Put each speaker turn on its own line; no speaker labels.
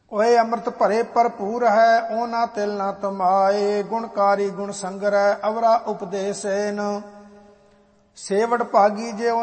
ਓਏ ਅੰਮ੍ਰਿਤ ਭਰੇ ਭਰਪੂਰ ਹੈ, ਉਹ ਨਾ ਤਿਲ ਨਾ ਤਮਾਏ। ਗੁਣਕਾਰੀ ਗੁਣ ਸੰਗਰੈ, ਅਵਰਾ ਉਪਦੇਸੇਨ। ਸੇਵੜ ਭਾਗੀ ਜੇ